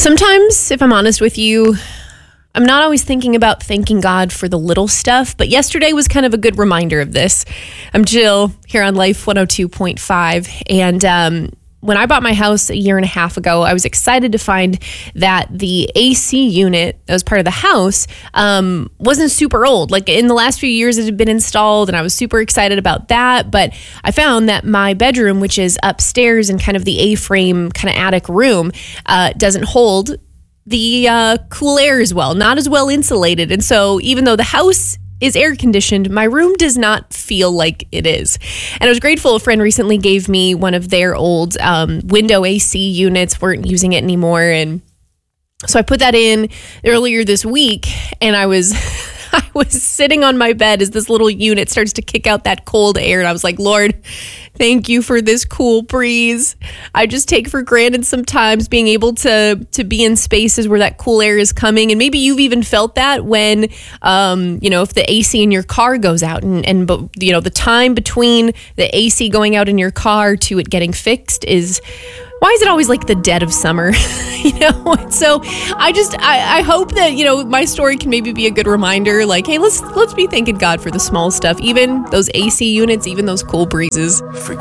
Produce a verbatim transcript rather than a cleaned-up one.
Sometimes, if I'm honest with you, I'm not always thinking about thanking God for the little stuff, but yesterday was kind of a good reminder of this. I'm Jill here on Life one oh two point five, and um, when I bought my house a year and a half ago, I was excited to find that the A C unit that was part of the house um, wasn't super old. Like in the last few years, it had been installed, and I was super excited about that. But I found that my bedroom, which is upstairs in kind of the A-frame kind of attic room, uh, doesn't hold the uh, cool air as well, not as well insulated. And so even though the house is air conditioned, my room does not feel like it is. And I was grateful a friend recently gave me one of their old um, window A C units, weren't using it anymore. And so I put that in earlier this week, and I was I was sitting on my bed as this little unit starts to kick out that cold air. And I was like, Lord, thank you for this cool breeze. I just take for granted sometimes being able to to be in spaces where that cool air is coming. And maybe you've even felt that when, um, you know, if the A C in your car goes out and, and, you know, the time between the A C going out in your car to it getting fixed is, why is it always like the dead of summer? you know? And so I just, I, I hope that, you know, my story can maybe be a good reminder, like, hey, let's, let's be thanking God for the small stuff, even those A C units, even those cool breezes. Forget